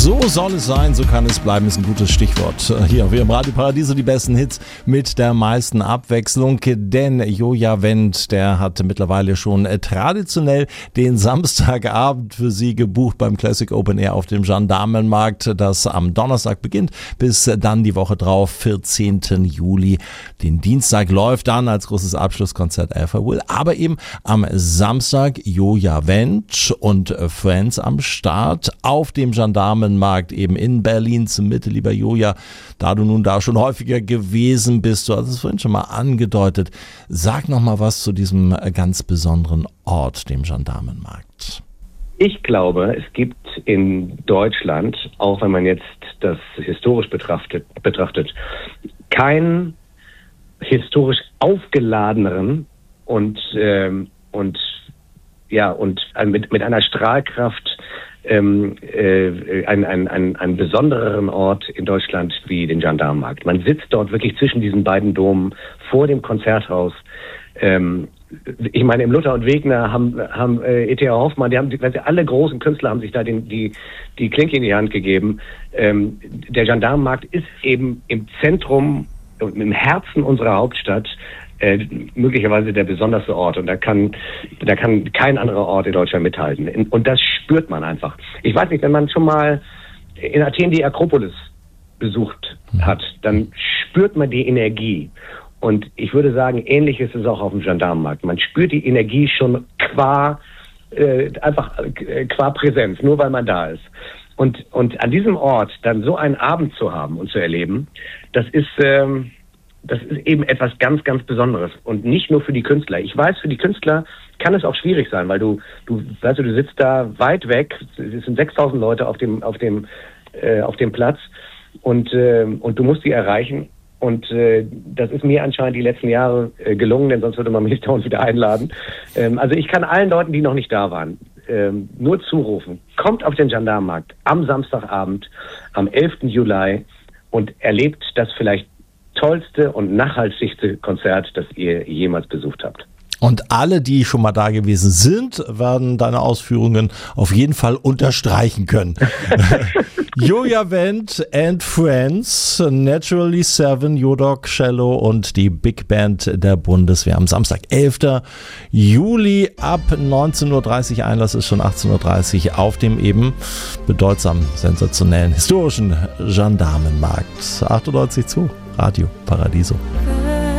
So soll es sein, so kann es bleiben, ist ein gutes Stichwort. Hier auf Ihrem Radio Paradiso die besten Hits mit der meisten Abwechslung, denn Joja Wendt, der hat mittlerweile schon traditionell den Samstagabend für Sie gebucht beim Classic Open Air auf dem Gendarmenmarkt, das am Donnerstag beginnt, bis dann die Woche drauf, 14. Juli. Den Dienstag läuft dann als großes Abschlusskonzert Alpha Will, aber eben am Samstag Joja Wendt und Friends am Start auf dem Gendarmenmarkt eben in Berlin zur Mitte, lieber Joja, da du nun da schon häufiger gewesen bist, du hast es vorhin schon mal angedeutet, sag noch mal was zu diesem ganz besonderen Ort, dem Gendarmenmarkt. Ich glaube, es gibt in Deutschland, auch wenn man jetzt das historisch betrachtet, keinen historisch aufgeladeneren und mit einer Strahlkraft einen besondereren Ort in Deutschland wie den Gendarmenmarkt. Man sitzt dort wirklich zwischen diesen beiden Domen vor dem Konzerthaus. Ich meine, im Luther und Wegner haben E.T.A. Hoffmann, alle großen Künstler haben sich da die Klinke in die Hand gegeben. Der Gendarmenmarkt ist eben im Zentrum und im Herzen unserer Hauptstadt möglicherweise der besonderste Ort, und da kann kein anderer Ort in Deutschland mithalten. Und das spürt man einfach. Ich weiß nicht, wenn man schon mal in Athen die Akropolis besucht hat, dann spürt man die Energie. Und ich würde sagen, ähnlich ist es auch auf dem Gendarmenmarkt. Man spürt die Energie schon qua Präsenz, nur weil man da ist. Und an diesem Ort dann so einen Abend zu haben und zu erleben, das ist eben etwas ganz, ganz Besonderes. Und nicht nur für die Künstler. Ich weiß, für die Künstler kann es auch schwierig sein, weil du sitzt da weit weg, es sind 6.000 Leute auf dem Platz und du musst sie erreichen. Und das ist mir anscheinend die letzten Jahre gelungen, denn sonst würde man mich dauernd wieder einladen. Also ich kann allen Leuten, die noch nicht da waren, nur zurufen, kommt auf den Gendarmenmarkt am Samstagabend, am 11. Juli und erlebt das vielleicht tollste und nachhaltigste Konzert, das ihr jemals besucht habt. Und alle, die schon mal da gewesen sind, werden deine Ausführungen auf jeden Fall unterstreichen können. Joja Wendt and Friends, Naturally Seven, Jodok, Cello und die Big Band der Bundeswehr am Samstag, 11. Juli ab 19.30 Uhr. Einlass ist schon 18.30 Uhr auf dem eben bedeutsam sensationellen historischen Gendarmenmarkt. 98,2 Radio Paradiso.